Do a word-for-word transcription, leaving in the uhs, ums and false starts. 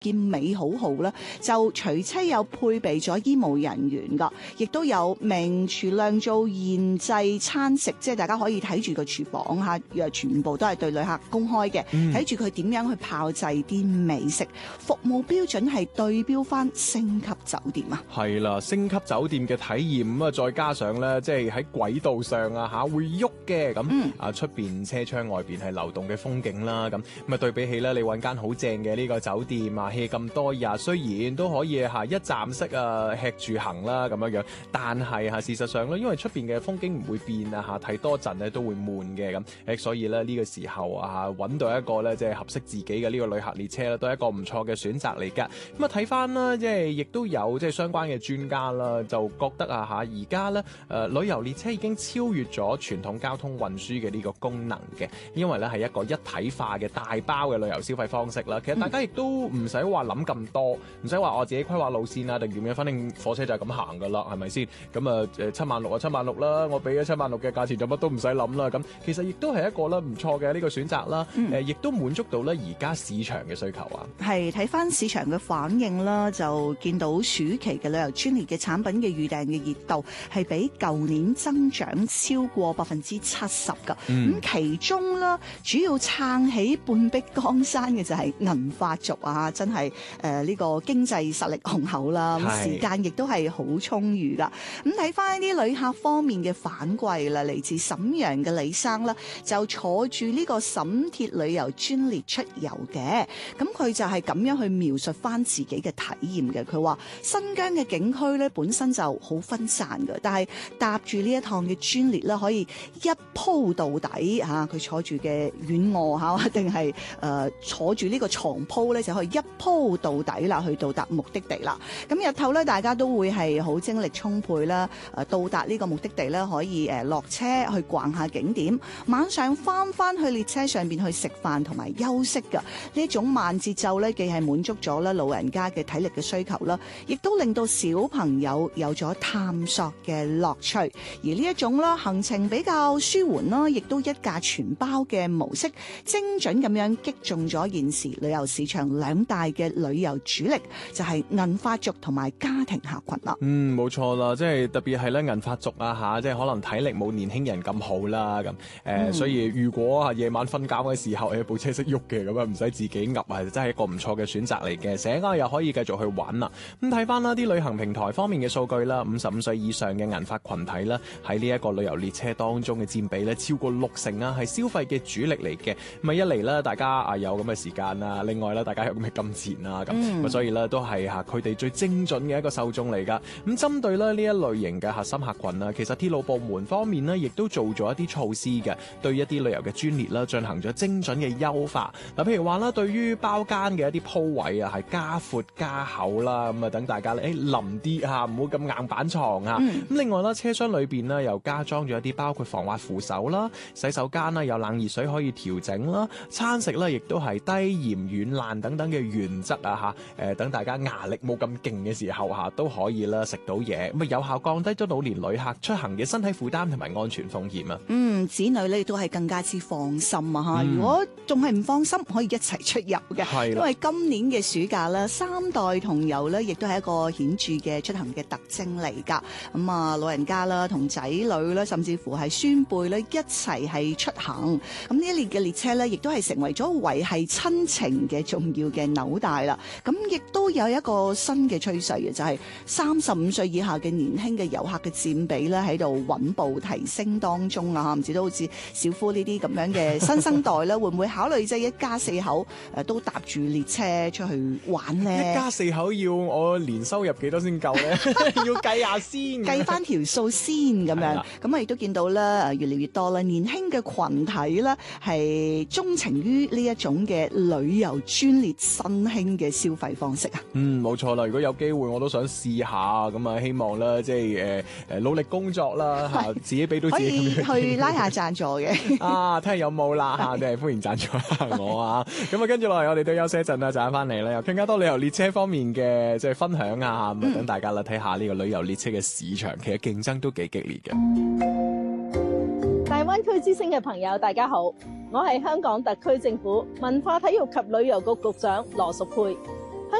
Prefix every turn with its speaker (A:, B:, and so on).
A: 健美好號咧，就隨車有配備咗醫務人員噶，亦都有名廚釀造現製餐食，即係大家可以睇住個廚房嚇，全部都係對旅客公開嘅，睇住佢點樣去炮製啲美食，服務標準係對標翻星級酒店啊。
B: 係啦，星級酒店嘅體驗咁啊，再加上咧，即係喺軌道上啊嚇會喐嘅咁啊，出邊車窗外邊係流動嘅風景啦，咁咁啊對比起咧，你揾間好正嘅呢個酒店啊。hea 咁多日，雖然都可以嚇一站式啊吃住行啦咁樣樣，但係嚇事實上咧，因為出邊嘅風景唔會變啊嚇，睇多陣咧都會悶嘅咁，誒所以咧呢個時候啊揾到一個咧即係合適自己嘅呢個旅客列車咧，都係一個唔錯嘅選擇嚟㗎。咁啊睇翻啦，即係亦都有即係相關嘅專家啦，就覺得啊嚇而家咧誒旅遊列車已經超越咗傳統交通運輸嘅呢個功能嘅，因為咧係一個一體化嘅大包嘅旅遊消費方式啦。其實大家亦都唔使話諗咁多，唔使話我自己規劃路線啊，定點樣，反正火車就係咁行噶啦，係咪先？咁啊誒七萬六啊七萬六啦，我俾咗七萬六嘅價錢就乜都唔使諗啦。咁其實亦都係一個咧唔錯嘅呢個選擇啦。誒、嗯，亦都滿足到咧而家市場嘅需求啊。係
A: 睇翻市場嘅反應啦，就見到暑期嘅旅遊專列嘅產品嘅預訂嘅熱度係比舊年增長超過百分之七十噶。咁、嗯、其中啦，主要撐起半壁江山嘅就係銀髮族啊，真係誒呢個經濟實力雄厚啦，咁時間亦都係好充裕噶。咁睇翻啲旅客方面嘅反饋啦，嚟自瀋陽嘅李生啦，就坐住呢個瀋鐵旅遊專列出遊嘅。咁佢就係咁樣去描述翻自己嘅體驗嘅。佢話新疆嘅景區咧本身就好分散嘅，但係搭住呢一趟嘅專列咧，可以一鋪到底嚇。佢坐住嘅軟臥嚇，定係誒坐住呢個床鋪咧，就可以一鋪到底啦，去到達目的地啦。咁日頭咧，大家都會係好精力充沛啦。誒到達呢個目的地咧，可以誒落車去逛下景點，晚上翻翻去列車上邊去食飯同埋休息㗎。呢一種慢節奏咧，既係滿足咗咧老人家嘅體力嘅需求啦，亦都令到小朋友有咗探索嘅樂趣。而呢一種啦行程比較舒緩啦，亦都一價全包嘅模式，精準咁樣擊中咗現時旅遊市場兩大嘅旅遊主力，就係銀髮族同埋家庭客群啦。
B: 嗯，冇錯啦，即係特別係咧銀髮族啊嚇，即係可能體力冇年輕人咁好啦咁，誒、呃嗯，所以如果啊夜晚瞓覺嘅時候，誒部車識喐嘅咁啊，唔使自己噏啊，真係一個唔錯嘅選擇嚟嘅。醒啊又可以繼續去玩啦。咁睇翻啦啲旅行平台方面嘅數據啦，五十五歲以上嘅銀髮群體啦，喺呢一個旅遊列車當中嘅佔比咧超過六成啊，係消費嘅主力嚟嘅。咁啊一嚟咧，大家啊有咁嘅時間啊，另外咧大家有咁嘅金錢啊，咁、嗯、所以咧都係嚇佢哋最精準嘅一個受眾嚟㗎。咁針對咧呢一類型嘅核心客群啊，其實鐵路部門方面呢，亦都做咗一啲措施嘅，對一啲旅遊嘅專列啦進行咗精準嘅優化。嗱，譬如話啦，對於包間嘅一啲鋪位啊，係加闊加厚啦，咁啊等大家咧誒冧啲嚇，唔好咁硬板床啊。咁、嗯、另外啦，車廂裏邊呢，又加裝咗一啲包括防滑扶手啦、洗手間啦，有冷熱水可以調整啦，餐食咧亦都係低鹽軟爛等等嘅原則啊嚇，誒等大家牙力冇咁勁嘅時候嚇都可以啦食到嘢，咁啊有效降低咗老年旅客出行嘅身體負擔同埋安全風險啊。
A: 嗯，子女咧都係更加之放心啊嚇、嗯！如果仲係唔放心，可以一齊出遊嘅，因為今年嘅暑假咧，三代同遊咧，亦都係一個顯著嘅出行嘅特徵嚟㗎。咁、嗯、啊，老人家啦，同仔女啦，甚至乎係孫輩咧，一齊係出行。咁呢一列嘅列車咧，亦都係成為咗維繫親情嘅重要嘅紐帶啦。咁亦都有一個新嘅趨勢嘅，就係三十五歲以下嘅年輕嘅遊客嘅佔比咧，喺度穩步提升當中啊！唔知都好似小夫呢啲咁樣嘅新生代咧，會唔會考慮即係一家四口誒都搭住列車出去玩咧？
B: 一家四口要我年收入幾多先夠咧？要計下先，
A: 計翻條數先咁樣。咁啊，亦都見到咧，越嚟越多啦，年輕嘅群體咧係鍾情於呢一種嘅旅遊專列新興嘅消費方式啊。
B: 嗯，冇錯啦。如果有機會，我都想試下。咁啊，希望咧即係誒誒努力工作啦嚇，自己俾到自己
A: 可以去拉下贊助嘅
B: 啊，睇下有冇啦嚇，你係歡迎贊助下我啊。咁啊，跟住落嚟我哋都休息一陣啦，陣間翻嚟咧又更加多旅遊列車方面嘅即係分享啊，咁啊等大家啦睇下呢個旅遊列車嘅市場，其實競爭都幾激烈嘅。
C: 大灣區之星嘅朋友大家好，我係香港特區政府文化體育及旅遊局局長羅淑佩。